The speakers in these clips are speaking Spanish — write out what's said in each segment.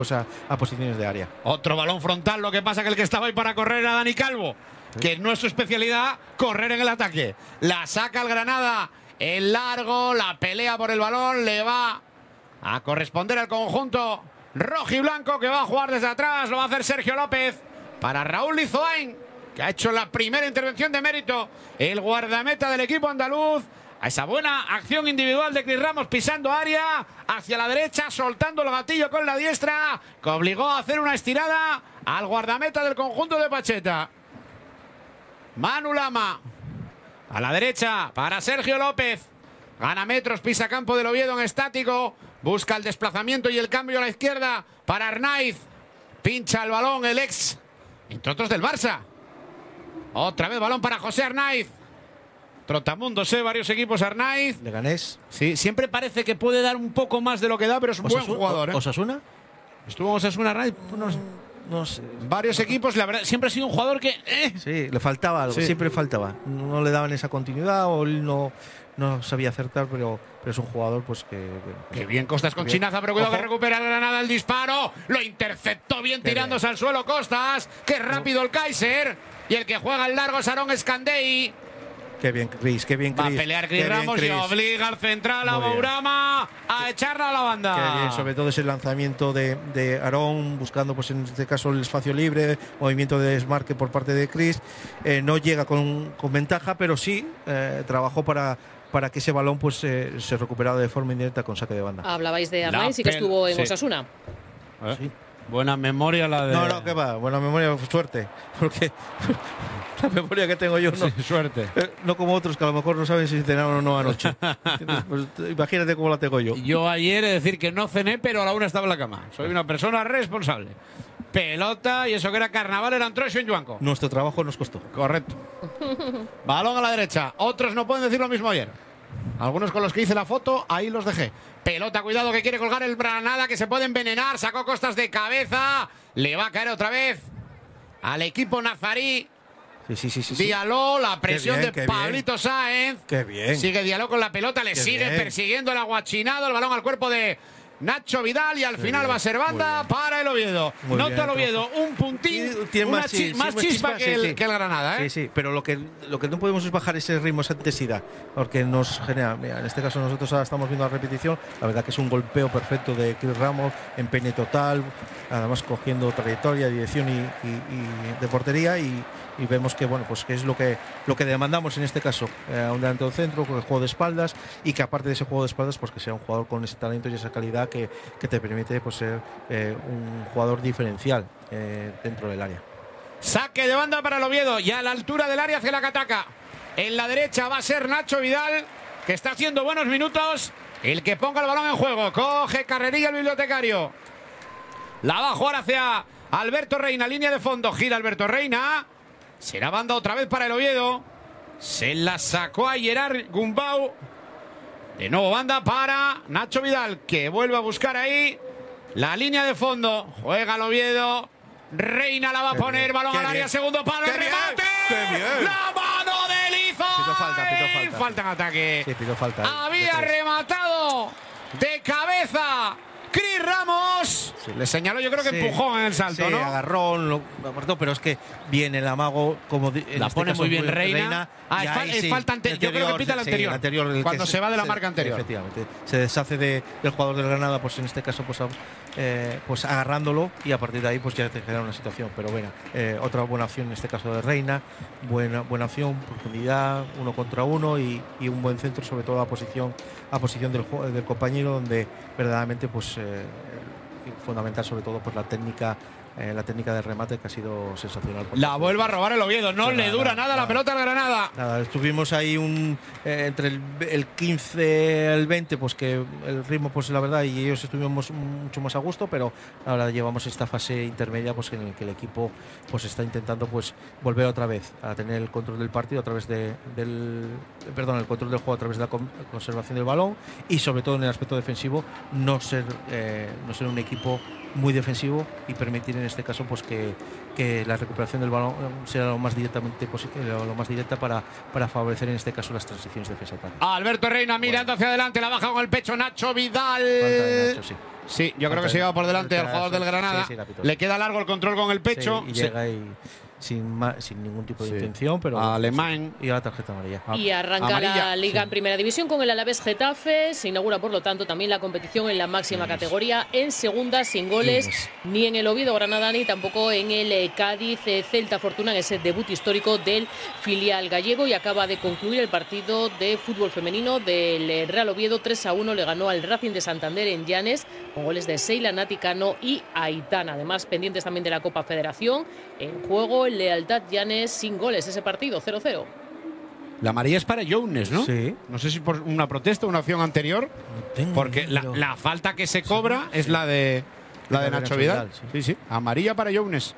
a posiciones de área. Otro balón frontal, lo que pasa que el que estaba ahí para correr era Dani Calvo, que no es su especialidad correr en el ataque. La saca el Granada en largo, la pelea por el balón, le va a corresponder al conjunto rojiblanco, que va a jugar desde atrás, lo va a hacer Sergio López para Raúl Lizoain, que ha hecho la primera intervención de mérito, el guardameta del equipo andaluz. A esa buena acción individual de Cris Ramos pisando área, hacia la derecha, soltando el gatillo con la diestra, que obligó a hacer una estirada al guardameta del conjunto de Pacheta. Manu Lama, a la derecha para Sergio López. Gana metros, pisa campo del Oviedo en estático, busca el desplazamiento y el cambio a la izquierda para Arnaiz. Pincha el balón el ex, entre otros del Barça. Otra vez balón para José Arnaiz. Trotamundos, varios equipos. Arnaiz. Leganés. Sí, siempre parece que puede dar un poco más de lo que da, pero es un buen jugador. ¿Osasuna? Estuvo en Osasuna Arnaiz. No sé. Varios equipos, la verdad, siempre ha sido un jugador que… Sí, le faltaba algo, siempre faltaba. No le daban esa continuidad o él no sabía acertar, pero es un jugador pues que bien Costas con chinaza, pero cuidado que recupera el Granada el disparo. Lo interceptó bien tirándose al suelo Costas. Qué rápido el Kaiser. Y el que juega el largo es Aarón Escandei. Qué bien Cris, qué bien Cris. Va a pelear Cris Ramos y obliga al central, a Bourama, a echarla a la banda. Qué bien, sobre todo ese lanzamiento de Aarón, buscando pues en este caso el espacio libre, movimiento de desmarque por parte de Cris. No llega con ventaja, pero sí trabajó para que ese balón pues se recuperara de forma indirecta con saque de banda. Hablabais de Arnaiz, sí que estuvo en Osasuna. Sí. Buena memoria la de… No, que va, buena memoria, suerte. Porque la memoria que tengo yo no… Sí, suerte. No como otros que a lo mejor no saben si cenaron o no anoche. Pues, imagínate cómo la tengo yo. Yo ayer he de decir que no cené, pero a la una estaba en la cama. Soy una persona responsable. Pelota, y eso que era carnaval, era Antrocho en Yuanco. Nuestro trabajo nos costó. Correcto. Balón a la derecha. Otros no pueden decir lo mismo ayer. Algunos con los que hice la foto, ahí los dejé. Pelota, cuidado que quiere colgar el Granada, que se puede envenenar. Sacó Costas de cabeza. Le va a caer otra vez al equipo nazarí. Sí. Diallo, la presión bien, de Pablito Sáenz. Qué bien. Sigue Diallo con la pelota, le sigue persiguiendo el aguachinado, el balón al cuerpo de Nacho Vidal y al final va a ser banda para el Oviedo. Nota el Oviedo, un puntín, más chispa que el Granada. Sí, pero lo que no podemos es bajar ese ritmo, esa intensidad, porque nos genera, mira, en este caso nosotros ahora estamos viendo la repetición, la verdad que es un golpeo perfecto de Cris Ramos, empeine total, además cogiendo trayectoria, dirección y de portería y vemos que bueno pues que es lo que demandamos en este caso, un delantero centro con el juego de espaldas y que aparte de ese juego de espaldas pues que sea un jugador con ese talento y esa calidad que te permite pues ser un jugador diferencial dentro del área. Saque de banda para el Oviedo y a la altura del área hacia la Cataca. En la derecha va a ser Nacho Vidal, que está haciendo buenos minutos, el que ponga el balón en juego. Coge carrerilla el bibliotecario, la va a jugar hacia Alberto Reina, línea de fondo, gira Alberto Reina. Será banda otra vez para el Oviedo. Se la sacó a Gerard Gumbau. De nuevo banda para Nacho Vidal, que vuelve a buscar ahí la línea de fondo. Juega el Oviedo. Reina la va a poner. Balón al área, segundo palo. ¡El remate! ¡La mano de Lizoain! Pitó falta. Falta en ataque. Sí, pitó falta. Había rematado de cabeza Cris Ramos. Sí, le señaló, yo creo que empujó en el salto, ¿no? Agarrón, lo apartó, pero es que viene el amago, como la pone muy bien Reina. Es falta anterior. Yo creo que pita la anterior. Cuando se va de la marca anterior. Efectivamente. Se deshace del jugador del Granada, pues en este caso, pues agarrándolo y a partir de ahí pues ya te genera una situación. Pero bueno, otra buena opción en este caso de Reina. Buena opción, profundidad, 1 contra 1 y un buen centro, sobre todo a posición del compañero, donde verdaderamente pues fundamental sobre todo pues la técnica del remate, que ha sido sensacional. La vuelve a robar el Oviedo, no le dura nada la pelota al Granada. Estuvimos ahí entre el 15 al 20, pues que el ritmo, pues la verdad, y ellos estuvimos mucho más a gusto, pero ahora llevamos esta fase intermedia, pues en el que el equipo pues está intentando pues volver otra vez a tener el control del partido a través el control del juego a través de la conservación del balón y sobre todo en el aspecto defensivo no ser un equipo muy defensivo y permitir en este caso pues que la recuperación del balón sea lo más directa para favorecer en este caso las transiciones defensa-ataque. Alberto Reina mirando hacia adelante, la baja con el pecho Nacho Vidal. Falta de Nacho, Sí, yo creo que se lleva por delante al jugador del Granada. Le queda largo el control con el pecho. Y llega ahí sin ningún tipo de intención, pero alemán y a la tarjeta amarilla. Y arranca la Liga en Primera División con el Alavés Getafe. Se inaugura, por lo tanto, también la competición en la máxima categoría. En segunda, sin goles, ni en el Oviedo Granada, ni tampoco en el Cádiz Celta Fortuna, en ese debut histórico del filial gallego. Y acaba de concluir el partido de fútbol femenino del Real Oviedo. 3-1 le ganó al Racing de Santander en Llanes, con goles de Seila Naticano y Aitana. Además, pendientes también de la Copa Federación. En juego, Lealtad Llanes sin goles, ese partido, 0-0. La amarilla es para Younes, ¿no? Sí. No sé si por una protesta o una acción anterior. Porque la falta que se cobra es la de Nacho Vidal. Sí. Amarilla para Younes.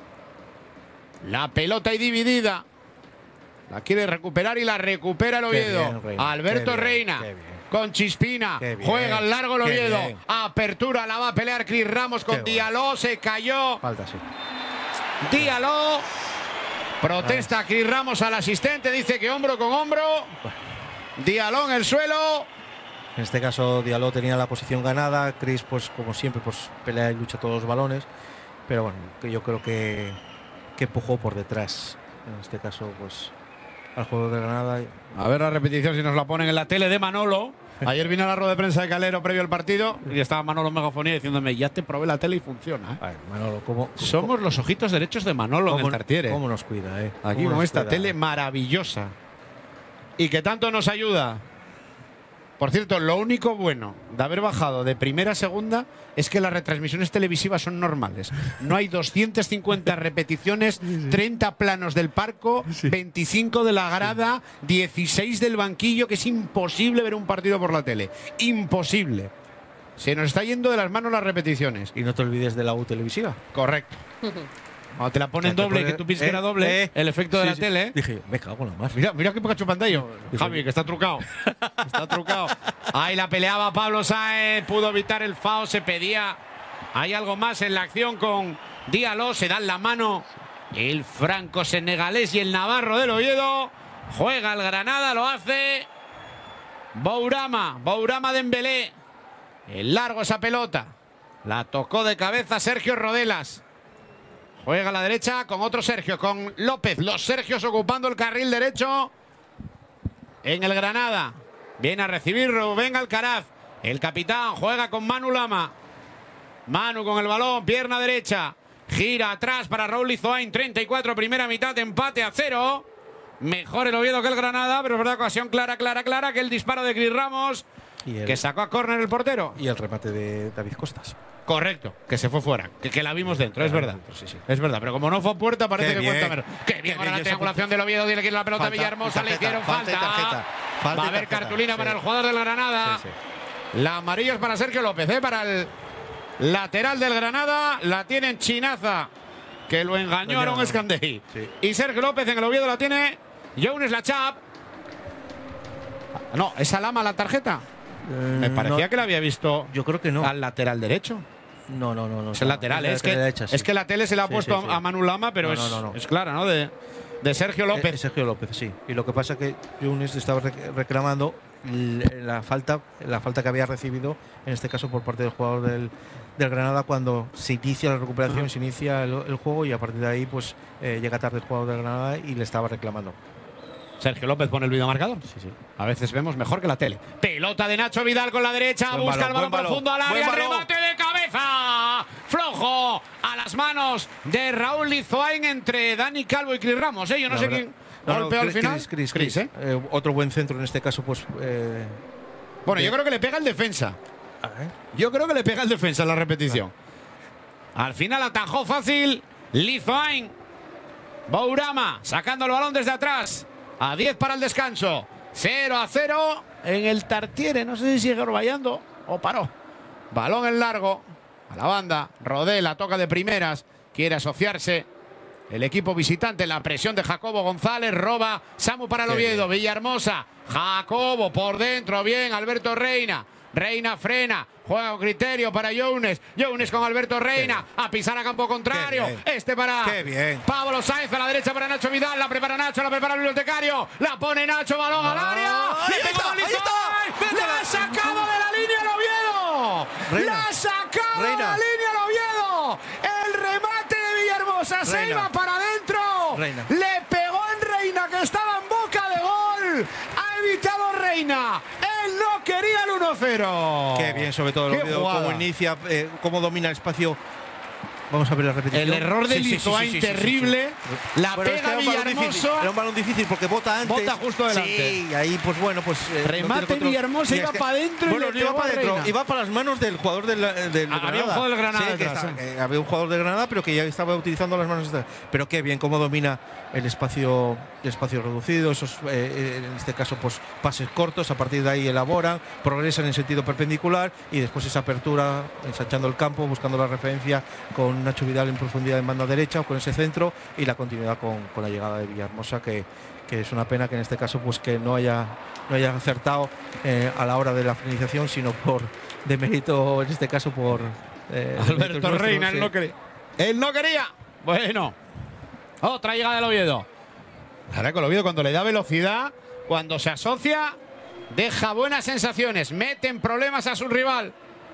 La pelota ahí dividida. La quiere recuperar y la recupera el Oviedo. Alberto Reina. Con Chispina, juega al largo el Oviedo. Apertura, la va a pelear Cris Ramos con Diallo. Se cayó. Falta, sí. Diallo. Protesta Cris Ramos al asistente. Dice que hombro con hombro. Diallo en el suelo. En este caso, Diallo tenía la posición ganada. Cris, pues como siempre, pues pelea y lucha todos los balones. Pero bueno, que yo creo que empujó por detrás. En este caso, pues al jugador de Granada. A ver la repetición si nos la ponen en la tele de Manolo. Ayer vino a la rueda de prensa de Calero previo al partido y estaba Manolo en megafonía diciéndome: ya te probé la tele y funciona. A ver, Manolo, ¿cómo somos los ojitos derechos de Manolo en el Tartiere? ¿Cómo nos cuida, Aquí con esta tele maravillosa. Y que tanto nos ayuda. Por cierto, lo único bueno de haber bajado de primera a segunda es que las retransmisiones televisivas son normales. No hay 250 repeticiones, 30 planos del palco, 25 de la grada, 16 del banquillo, que es imposible ver un partido por la tele. Imposible. Se nos está yendo de las manos las repeticiones. Y no te olvides de la U televisiva. Correcto. Cuando te la ponen doble, que tú piensas que era doble, el efecto de la tele. Dije, me cago en la mar. Mira qué poca pantalla. Javi, que está trucado. Está trucado. Ahí la peleaba Pablo Sáenz, pudo evitar el foul, se pedía. Hay algo más en la acción con Diallo, se dan la mano el franco-senegalés y el navarro del Oviedo. Juega el Granada, lo hace Bourama Dembélé. El largo esa pelota. La tocó de cabeza Sergio Rodelas. Juega a la derecha con otro Sergio, con López. Los Sergios ocupando el carril derecho en el Granada. Viene a recibir Rubén Alcaraz. El capitán juega con Manu Lama. Manu con el balón, pierna derecha. Gira atrás para Raúl Lizoain. 34, primera mitad, empate a 0. Mejor el Oviedo que el Granada, pero es verdad, ocasión clara, que el disparo de Cris Ramos, que sacó a córner el portero. Y el remate de David Costas. Correcto, que se fue fuera, que la vimos dentro, es verdad. Sí. Es verdad, pero como no fue a puerta, parece que cuenta menos. Qué bien, ahora la bien, triangulación del Oviedo, tiene que ir la pelota a Villahermosa, le hicieron falta. Va a haber cartulina para el jugador del Granada. La amarilla es para Sergio López, para el lateral del Granada. La tiene en Chinaza, que lo engañó a Aaron Escandey. Y Sergio López en el Oviedo la tiene Younes Lachap. No, ¿es Alama la tarjeta? Me parecía que la había visto. Yo creo que no. Al lateral derecho. No. Es el lateral. Es que la tele se la ha puesto a Manu Lama, pero es clara, ¿no? De Sergio López. Sergio López, sí. Y lo que pasa es que Younes estaba reclamando la falta que había recibido, en este caso por parte del jugador del Granada, cuando se inicia la recuperación, se inicia el juego, y a partir de ahí pues llega tarde el jugador del Granada y le estaba reclamando. Sergio López pone el video marcador. Sí. A veces vemos mejor que la tele. Pelota de Nacho Vidal con la derecha. Busca el balón profundo al área. Remate de cabeza. Flojo a las manos de Raúl Lizoain entre Dani Calvo y Cris Ramos. Yo no sé quién golpeó al final. Cris, otro buen centro en este caso, pues. Bueno, yo creo que le pega el defensa. Yo creo que le pega el defensa en la repetición. Al final atajó fácil Lizoain. Bourama sacando el balón desde atrás. A 10 para el descanso. 0-0 en el Tartiere. No sé si sigue orvallando o paró. Balón en largo. A la banda. Rodela toca de primeras. Quiere asociarse el equipo visitante. La presión de Jacobo González. Roba Samu para el Oviedo. Villahermosa. Jacobo por dentro. Bien. Alberto Reina. Reina frena. Juega con criterio para Younes. Younes con Alberto Reina. A pisar a campo contrario. Para Pablo Sáenz. A la derecha para Nacho Vidal. La prepara Nacho. La prepara el bibliotecario. La pone Nacho. Balón al área. Le pegó a Lizoain. ¡Le ha sacado de la línea el Oviedo! Oviedo. Reina. La sacaba Reina. a la línea el Oviedo. El remate de Villahermosa se Reina. iba para adentro. Reina. Le pegó en Reina, que estaba en boca de gol. Ha evitado Reina. Él no quería el 1-0. Qué bien, sobre todo el Qué Oviedo, jugada. cómo inicia, cómo domina el espacio. Vamos a ver la repetición. El error de Lizoain terrible. La Bueno, es que pega era un balón difícil, Villahermosa. era un balón difícil porque bota antes. Bota justo delante. Sí, y ahí, pues bueno, pues. Remate Villahermosa, iba para adentro y Bueno, le no iba pegó a para adentro, Reina. iba para las manos del jugador del Granada. Había un jugador del Granada Sí, que detrás, había un jugador del Granada, pero que ya estaba utilizando las manos. Pero qué bien, cómo domina el espacio reducido, esos, en este caso, pues pases cortos, a partir de ahí elaboran, progresan en sentido perpendicular y después esa apertura, ensanchando el campo, buscando la referencia con Nacho Vidal en profundidad en banda derecha o con ese centro y la continuidad con la llegada de Villahermosa, que es una pena que en este caso pues que no haya acertado a la hora de la finalización, sino por de mérito, en este caso por Alberto Reina, sí. él no quería. Él no quería. Bueno, otra llegada del Oviedo. Ahora con el Oviedo, cuando le da velocidad, cuando se asocia, deja buenas sensaciones, mete en problemas a su rival.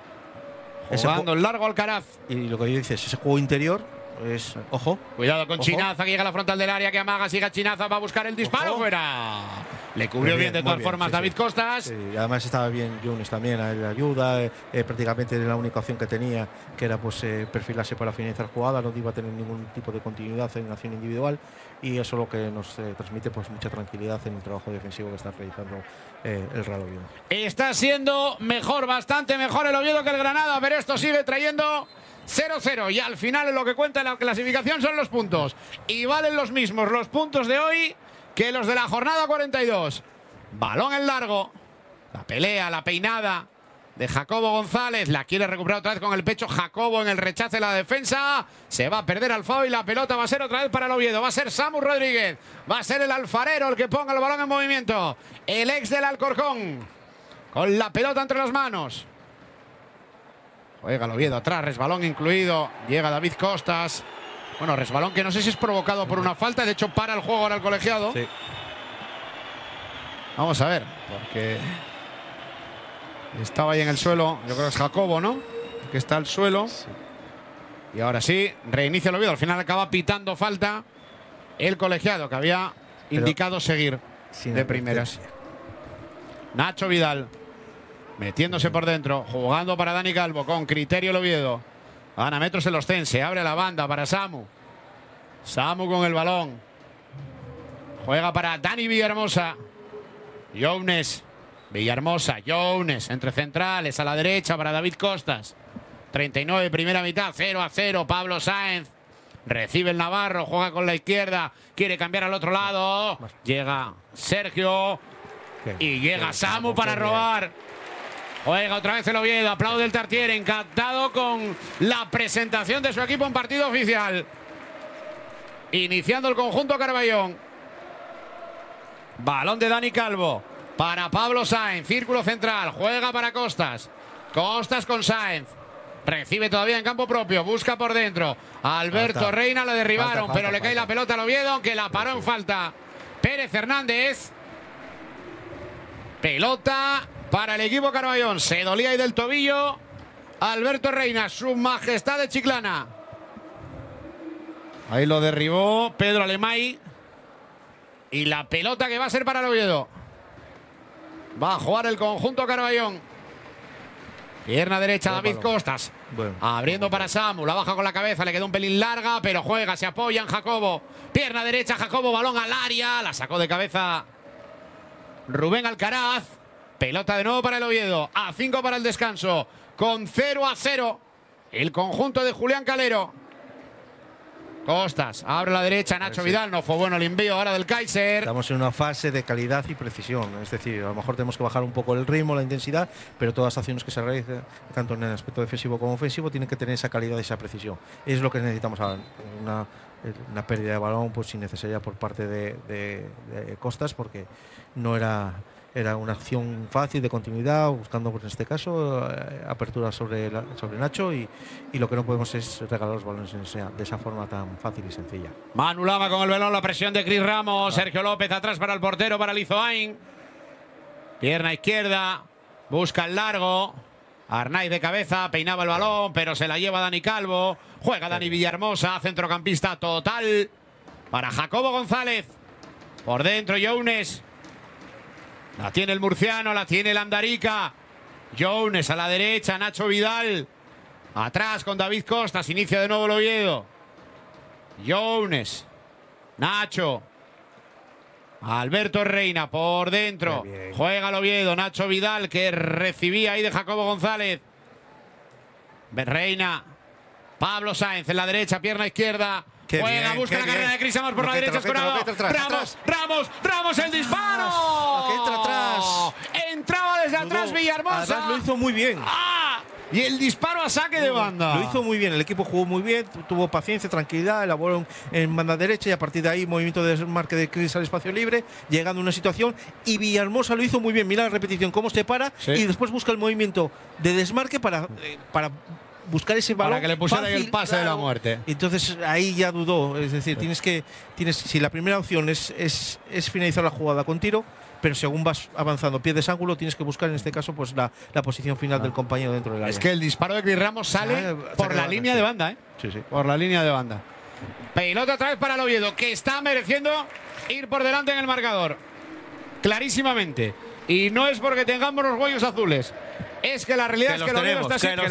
Jugando en largo Alcaraz. Y lo que dices, ese juego interior es, ojo. Cuidado con Ojo. Chinaza, que llega a la frontal del área, que amaga, sigue Chinaza, va a buscar el disparo. Ojo. Fuera. Le cubrió Muy bien, de muy todas formas, sí, David sí. Costas. Sí, y además estaba bien Yunes también, a él le ayuda, prácticamente la única opción que tenía, que era pues perfilarse para finalizar jugada, no iba a tener ningún tipo de continuidad en acción individual, y eso es lo que nos transmite pues mucha tranquilidad en el trabajo defensivo que está realizando el Real Oviedo. Está siendo mejor, bastante mejor el Oviedo que el Granada, pero esto sigue trayendo 0-0 y al final lo que cuenta en la clasificación son los puntos. Y valen los mismos los puntos de hoy que los de la jornada 42. Balón en largo, la pelea, la peinada de Jacobo González, la quiere recuperar otra vez con el pecho Jacobo en el rechace de la defensa, se va a perder Alfao y la pelota va a ser otra vez para el Oviedo, va a ser Samu Rodríguez, va a ser el alfarero el que ponga el balón en movimiento, el ex del Alcorcón, con la pelota entre las manos. Juega el Oviedo atrás, resbalón incluido, llega David Costas. Bueno, resbalón que no sé si es provocado por una falta, de hecho para el juego ahora el colegiado. Sí. Vamos a ver, porque estaba ahí en el suelo, yo creo que es Jacobo, ¿no? Que está al suelo. Sí. Y ahora sí, reinicia el Oviedo, al final acaba pitando falta el colegiado, que había indicado seguir Sin de primeras. advertencia. Nacho Vidal, metiéndose por dentro, jugando para Dani Calvo, con criterio el Oviedo. Gana metros el Ostense, abre la banda para Samu. Samu con el balón. Juega para Dani Villahermosa. Younes, Villahermosa, Younes, entre centrales, a la derecha para David Costas. 39, primera mitad, 0-0, Pablo Sáenz. Recibe el Navarro, juega con la izquierda, quiere cambiar al otro lado. Llega Sergio y llega Samu para robar. Juega otra vez el Oviedo, aplaude el Tartiere, encantado con la presentación de su equipo en partido oficial. Iniciando el conjunto Carballón. Balón de Dani Calvo para Pablo Sáenz, círculo central, juega para Costas. Costas con Sáenz. Recibe todavía en campo propio, busca por dentro. Alberto Falta. Reina lo derribaron, Falta, pero le cae la pelota al Oviedo, aunque la paró en falta Pérez Hernández. Pelota para el equipo Carballón. Se dolía ahí del tobillo Alberto Reina, su majestad de Chiclana. Ahí lo derribó Pedro Alemay. Y la pelota que va a ser para el Oviedo. Va a jugar el conjunto Carballón. Pierna derecha David Costas. Bueno. Abriendo para Samu. La baja con la cabeza. Le quedó un pelín larga, pero juega. Se apoya en Jacobo. Pierna derecha Jacobo. Balón al área. La sacó de cabeza Rubén Alcaraz. Pelota de nuevo para el Oviedo. A 5 para el descanso. Con 0-0. El conjunto de Julián Calero. Costas, abre la derecha, Nacho Vidal, no fue bueno el envío ahora del Kaiser. Estamos en una fase de calidad y precisión, es decir, a lo mejor tenemos que bajar un poco el ritmo, la intensidad, pero todas las acciones que se realicen, tanto en el aspecto defensivo como ofensivo, tienen que tener esa calidad y esa precisión. Es lo que necesitamos ahora, una pérdida de balón pues innecesaria por parte de Costas, porque no era una acción fácil de continuidad, buscando pues, en este caso apertura sobre Nacho y lo que no podemos es regalar los balones de esa forma tan fácil y sencilla. Manu Lama con el balón, la presión de Cris Ramos, Sergio López atrás para el portero, para Lizoain. Pierna izquierda, busca el largo, Arnaiz de cabeza, peinaba el balón, pero se la lleva Dani Calvo. Juega Dani Villahermosa, centrocampista total para Jacobo González. Por dentro, Younes. La tiene el murciano, la tiene el Andarica. Younes a la derecha, Nacho Vidal. Atrás con David Costas, inicia de nuevo el Oviedo. Younes. Nacho. Alberto Reina por dentro. Juega el Oviedo. Nacho Vidal que recibía ahí de Jacobo González. Reina. Pablo Sáenz en la derecha, pierna izquierda. Juega, busca la carrera de Cris Amor por la derecha. Ramos, el disparo. Que entra atrás. Entraba desde atrás Villahermosa. Además lo hizo muy bien. Y el disparo a saque de banda. Lo hizo muy bien, el equipo jugó muy bien, tuvo paciencia, tranquilidad, elaboró en banda derecha y a partir de ahí movimiento de desmarque de Cris al espacio libre, llegando a una situación y Villahermosa lo hizo muy bien. Mira la repetición, cómo se para y después busca el movimiento de desmarque para buscar ese balón. Para que le pusiera fácil, el pase de la muerte. Entonces ahí ya dudó, es decir, si la primera opción es finalizar la jugada con tiro, pero según vas avanzando, pierdes ángulo, tienes que buscar en este caso pues la posición final del compañero dentro del área. Es que el disparo de Cris Ramos sale por la línea de banda, Sí. Por la línea de banda. Pelota otra vez para el Oviedo, que está mereciendo ir por delante en el marcador. Clarísimamente. Y no es porque tengamos los huellos azules. Es que la realidad es que el Oviedo está siendo.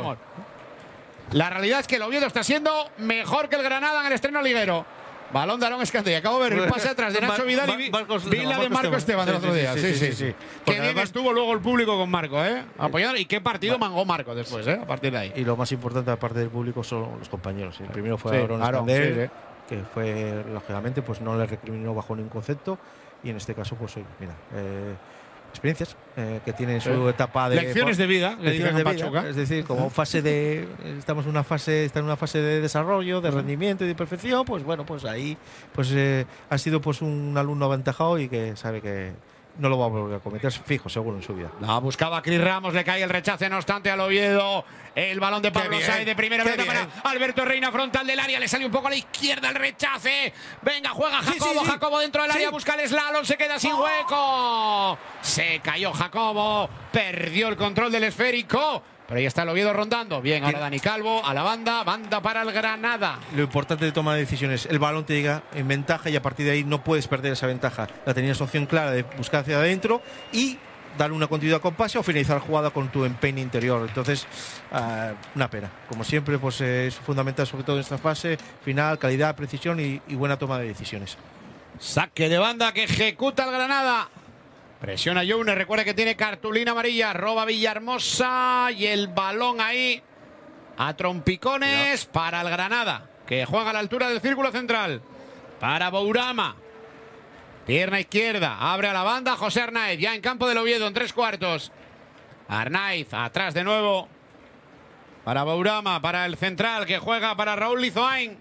La realidad es que el Oviedo está siendo mejor que el Granada en el estreno liguero. Balón de Aarón Escandilla. Acabo de ver el pase atrás de Nacho Vidal y vi la de Marco Esteban del otro día. Sí. Qué bien estuvo luego el público con Marco, apoyando. Y qué partido mangó Marco después, a partir de ahí. Y lo más importante, aparte del público, son los compañeros. El primero fue Aarón Escandella, que fue, lógicamente, pues no le recriminó bajo ningún concepto. Y en este caso, pues mira, experiencias que tiene en su etapa de lecciones de vida, lecciones de vida, es decir, como está en una fase de desarrollo, de rendimiento y de perfección, pues bueno, pues ahí pues ha sido pues un alumno aventajado y que sabe que no lo va a volver a cometer, fijo, seguro en su vida. La buscaba Cris Ramos, le cae el rechace, no obstante, al Oviedo. El balón de Pablo Sáenz de primera vez para Alberto Reina, frontal del área, le sale un poco a la izquierda el rechace. Venga, juega Jacobo, Jacobo dentro del área, busca el slalom, se queda sin hueco. Se cayó Jacobo, perdió el control del esférico. Pero ahí está el Oviedo rondando. Bien, ahora Dani Calvo a la banda para el Granada. Lo importante de toma de decisiones, el balón te llega en ventaja y a partir de ahí no puedes perder esa ventaja. La tenías opción clara de buscar hacia adentro y dar una continuidad con pase o finalizar la jugada con tu empeine interior. Entonces, una pena. Como siempre, pues es fundamental, sobre todo en esta fase final, calidad, precisión y buena toma de decisiones. Saque de banda que ejecuta el Granada. Presiona Younes, recuerda que tiene cartulina amarilla, roba Villahermosa y el balón ahí a trompicones para el Granada, que juega a la altura del círculo central. Para Bourama, pierna izquierda, abre a la banda José Arnaiz, ya en campo del Oviedo en 3/4. Arnaiz, atrás de nuevo para Bourama, para el central que juega para Raúl Lizoain.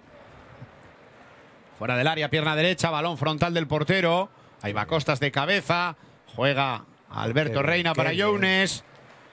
Fuera del área, pierna derecha, balón frontal del portero. Ahí va Costas de cabeza. Juega Alberto Reina para Younes.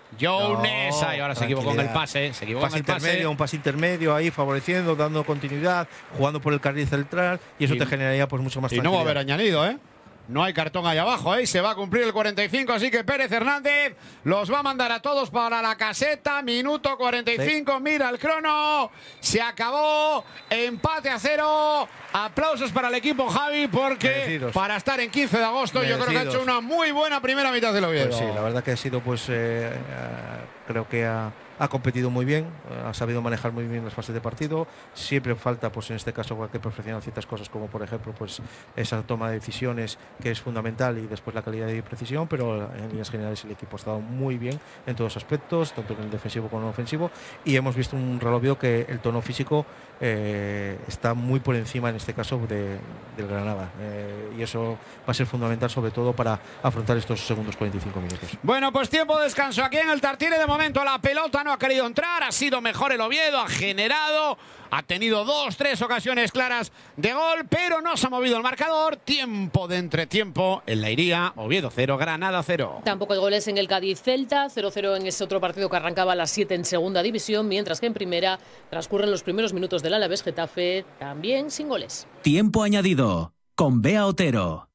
Ahí ahora se equivocó en el pase. Un pase intermedio ahí, favoreciendo, dando continuidad, jugando por el carril central y eso te generaría pues mucho más tranquilidad. Y no va a haber añadido, No hay cartón ahí abajo, Se va a cumplir el 45, así que Pérez Hernández los va a mandar a todos para la caseta. Minuto 45, mira el crono. Se acabó, empate a 0. Aplausos para el equipo, Javi, porque merecidos. Para estar en 15 de agosto merecidos. Yo creo que ha hecho una muy buena primera mitad del Oviedo. Pues sí, la verdad que ha sido, pues creo que ha competido muy bien, ha sabido manejar muy bien las fases de partido. Siempre falta, pues en este caso, que perfeccionar ciertas cosas, como por ejemplo, pues esa toma de decisiones que es fundamental y después la calidad y precisión, pero en líneas generales el equipo ha estado muy bien en todos los aspectos, tanto en el defensivo como en el ofensivo, y hemos visto un Real Oviedo que el tono físico está muy por encima en este caso del Granada, y eso va a ser fundamental sobre todo para afrontar estos segundos 45 minutos. Bueno, pues tiempo de descanso aquí en el Tartiere. De momento la pelota no ha querido entrar, ha sido mejor el Oviedo, ha generado, ha tenido 2-3 ocasiones claras de gol, pero no se ha movido el marcador. Tiempo de entretiempo en la Iría, Oviedo 0, Granada 0. Tampoco hay goles en el Cádiz-Celta, 0-0 en ese otro partido que arrancaba a las 7 en segunda división, mientras que en primera transcurren los primeros minutos del Alavés Getafe, también sin goles. Tiempo añadido con Bea Otero.